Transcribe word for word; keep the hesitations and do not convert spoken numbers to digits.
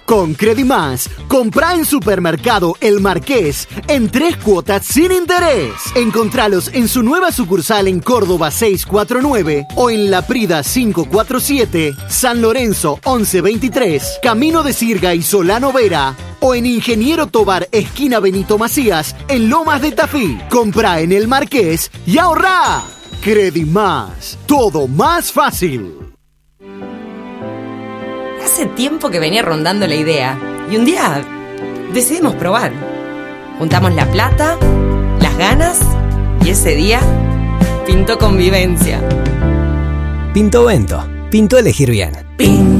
Con Credimás, compra en Supermercado El Marqués en tres cuotas sin interés. Encontralos en su nueva sucursal en Córdoba seiscientos cuarenta y nueve o en La Prida quinientos cuarenta y siete, San Lorenzo once veintitrés, Camino de Sirga y Solano Vera o en Ingeniero Tobar esquina Benito Macías en Lomas de Tafí. Compra en El Marqués y ahorrá. Credimás, todo más fácil. Hace tiempo que venía rondando la idea y un día decidimos probar. Juntamos la plata, las ganas y ese día pintó convivencia. Pinto Vento. Pintó elegir bien. Pinto.